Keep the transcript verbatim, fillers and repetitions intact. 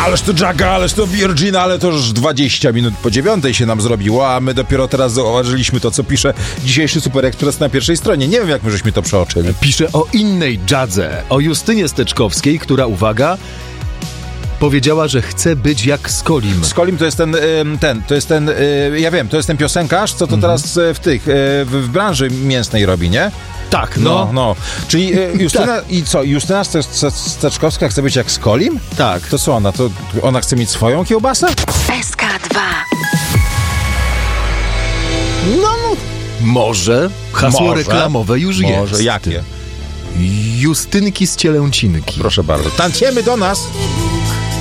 ależ to Jagga, ależ to Virgin, ale to już dwadzieścia minut po dziewiątej się nam zrobiło, a my dopiero teraz zauważyliśmy to, co pisze dzisiejszy Super Express na pierwszej stronie. Nie wiem, jak my żeśmy to przeoczyli. Pisze o innej Jadze, o Justynie Steczkowskiej, która, uwaga, powiedziała, że chce być jak Skolim. Skolim to jest ten, ten, to jest ten, ja wiem, to jest ten piosenkarz, co to mhm. teraz w tych, w, w branży mięsnej robi, nie? Tak, no. No, no. Czyli Justyna, tak. I co, Justyna Steczkowska chce być jak Skolim? Tak. To co ona, to ona chce mieć swoją kiełbasę? S K dwa. No, może. Hasło może. reklamowe już może. jest. Może, jakie? Justynki z Cielęcinki. Proszę bardzo. Tańczymy do nas!